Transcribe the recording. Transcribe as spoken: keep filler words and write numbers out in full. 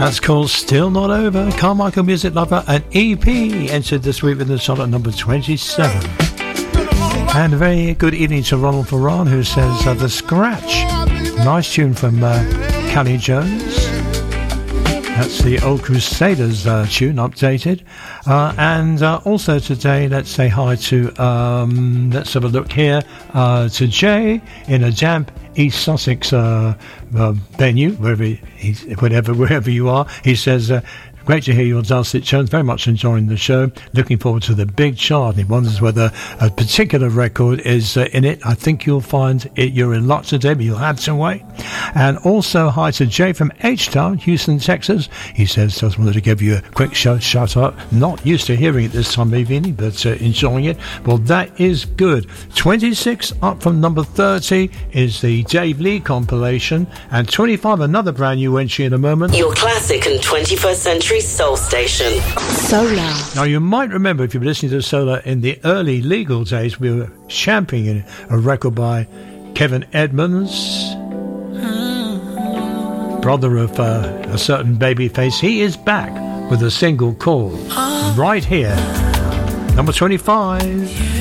That's called Still Not Over. Carmichael Music Lover, an E P entered this week with the song at number twenty-seven. And a very good evening to Ronald Ferran, who says uh, The Scratch. Nice tune from uh, Callie Jones. That's the Old Crusaders uh, tune, updated. Uh, and uh, also today, let's say hi to, um, let's have a look here, uh, to Jay in a damp East Sussex uh, uh, venue, wherever, he, whatever, wherever you are. He says, uh, great to hear your dulcet tones. Very much enjoying the show. Looking forward to the big chart. He wonders whether a particular record is uh, in it. I think you'll find it. You're in luck today, but you'll have to wait. And also hi to Jay from H-Town, Houston, Texas. He says, just wanted to give you a quick shout, shout out. Not used to hearing it this time of evening, but uh, enjoying it. Well, that is good. twenty-six up from number thirty is the Dave Lee compilation. And twenty-five, another brand new entry in a moment. Your classic and twenty-first century soul station. Solar. Now, you might remember, if you've been listening to Solar in the early legal days, we were championing a record by Kevin Edmonds, brother of uh, a certain babyface. He is back with a single called Right Here, number twenty-five.